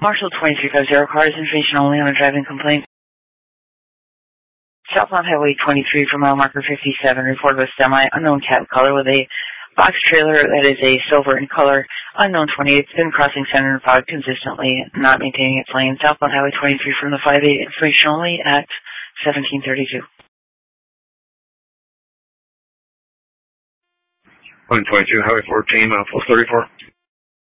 Marshall 2350, cars information only on a driving complaint. Southbound Highway 23 for mile marker 57, report of a semi, unknown cab color with a box trailer that is a silver in color, unknown 28. It's been crossing center and fog consistently, not maintaining its lane. Southbound Highway 23 from the 5-8, information only at 1732. 122, Highway 14, full 34.